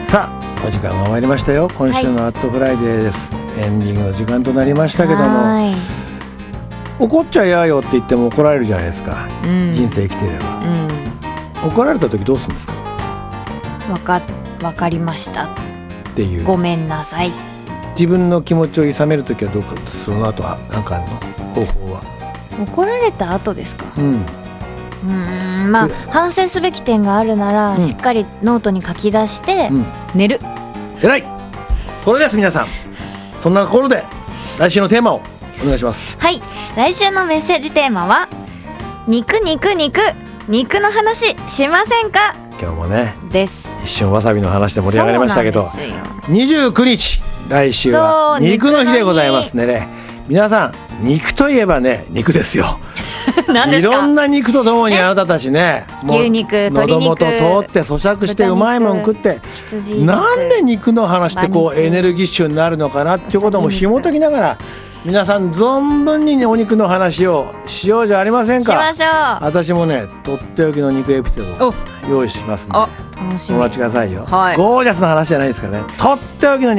さあお時間が参りましたよ。今週のアットフライデーです、エンディングの時間となりましたけども、怒っちゃやよって言っても怒られるじゃないですか、人生生きていれば、怒られた時どうするんですか？ わかりましたっていう、 ごめんなさい。 自分の気持ちをいさめる時はどうか、その後は何かあるの方法は？ 怒られた後ですか？まあ反省すべき点があるなら、しっかりノートに書き出して、寝る。 偉い。それです皆さん、そんなところで来週のテーマをお願いします。 はい、来週のメッセージテーマは肉の話しませんか？ 今日もねです。 一瞬わさびの話で盛り上がりましたけど、29日来週は肉の日でございますね。皆さん肉といえばね、肉ですよ。いろんな肉とともにあなたたちね、 牛肉、鶏肉、 喉元通って咀嚼してうまいもん食って、なんで肉の話ってこうエネルギッシュになるのかなっていうことも紐解きながら、皆さん存分に、ね、お肉の話をしようじゃありませんか。 しましょう。 私もね、とっておきの肉エピソードを用意しますので、 楽しみ。 お待ちくださいよ、 はい、 ゴージャスな話じゃないですからね、とっておきの肉